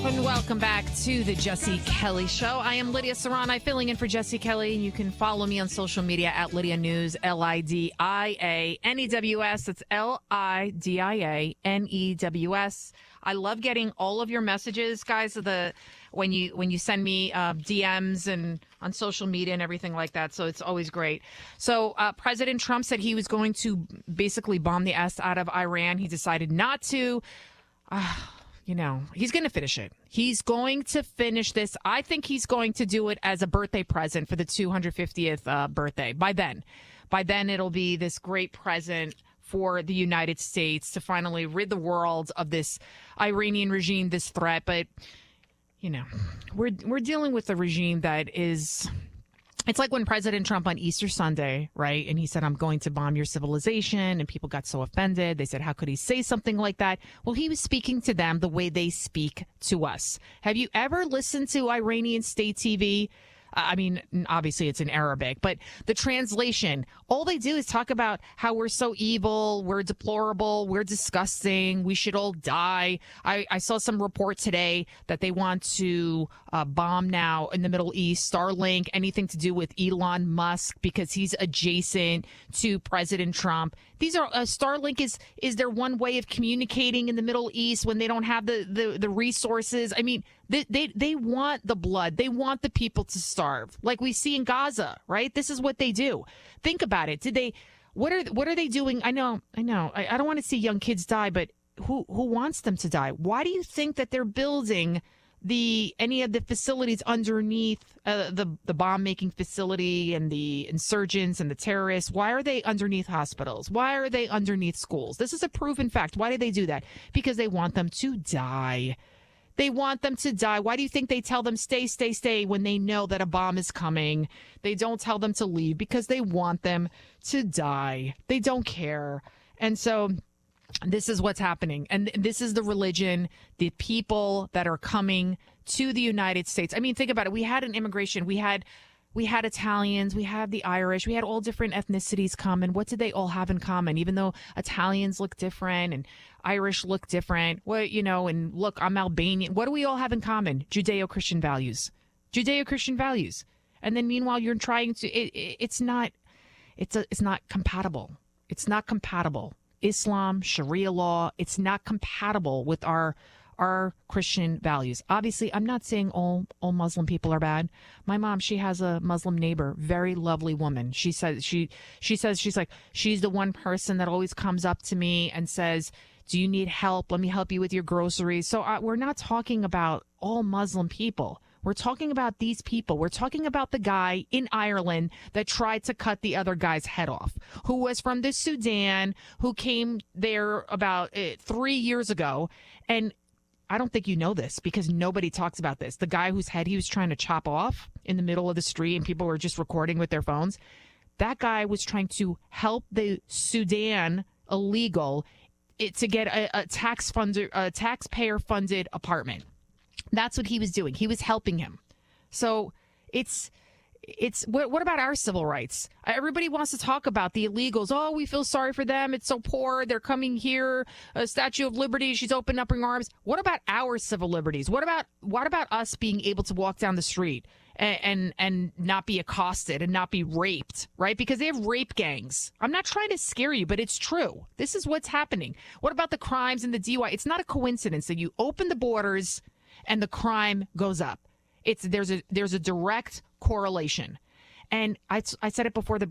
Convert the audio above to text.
And welcome back to the Jesse Kelly Show. I am Lydia Serrani, filling in for Jesse Kelly, and you can follow me on social media at Lydia News, LIDIANEWS. That's LIDIANEWS. I love getting all of your messages, guys. When you send me DMs and on social media and everything like that. So it's always great. So President Trump said he was going to basically bomb the S out of Iran. He decided not to. He's going to finish it. He's going to finish this. I think he's going to do it as a birthday present for the 250th birthday. By then, it'll be this great present for the United States to finally rid the world of this Iranian regime, this threat. But, we're dealing with a regime that is... It's like when President Trump on Easter Sunday, right? And he said, I'm going to bomb your civilization. And people got so offended. They said, how could he say something like that? Well, he was speaking to them the way they speak to us. Have you ever listened to Iranian state TV? I mean, obviously it's in Arabic, but the translation, all they do is talk about how we're so evil, we're deplorable, we're disgusting, we should all die. I saw some report today that they want to bomb now in the Middle East, Starlink, anything to do with Elon Musk because he's adjacent to President Trump. These are Starlink is their one way of communicating in the Middle East when they don't have the resources. I mean, they want the blood. They want the people to starve, like we see in Gaza, right? This is what they do. Think about it. What are they doing? I know. I don't want to see young kids die, but who wants them to die? Why do you think that they're building any of the facilities underneath the bomb making facility and the insurgents and the terrorists? Why are they underneath hospitals? Why are they underneath schools? This is a proven fact. Why do they do that? Because they want them to die. They want them to die. Why do you think they tell them stay, stay, stay when they know that a bomb is coming? They don't tell them to leave because they want them to die. They don't care. And so this is what's happening. And this is the religion, the people that are coming to the United States. I mean, think about it. We had an immigration. We had Italians, we had the Irish, we had all different ethnicities come. And what did they all have in common? Even though Italians look different and Irish look different, and look, I'm Albanian. What do we all have in common? Judeo-Christian values. Judeo-Christian values. And then meanwhile, you're trying to, it's not compatible. It's not compatible. Islam, Sharia law, it's not compatible with our Christian values. Obviously, I'm not saying all Muslim people are bad. My mom, she has a Muslim neighbor, very lovely woman. She says she's like, she's the one person that always comes up to me and says, do you need help? Let me help you with your groceries. So we're not talking about all Muslim people. We're talking about these people. We're talking about the guy in Ireland that tried to cut the other guy's head off, who was from the Sudan, who came there about 3 years ago. And I don't think you know this because nobody talks about this. The guy whose head he was trying to chop off in the middle of the street and people were just recording with their phones. That guy was trying to help the Sudan illegal to get a taxpayer-funded apartment. That's what he was doing. He was helping him. So it's what about our civil rights? Everybody wants to talk about the illegals. Oh, we feel sorry for them. It's so poor. They're coming here. Statue of Liberty. She's opened up her arms. What about our civil liberties? What about us being able to walk down the street and not be accosted and not be raped, right? Because they have rape gangs. I'm not trying to scare you, but it's true. This is what's happening. What about the crimes and the DUI? It's not a coincidence that you open the borders and the crime goes up. There's a direct correlation. And I said it before the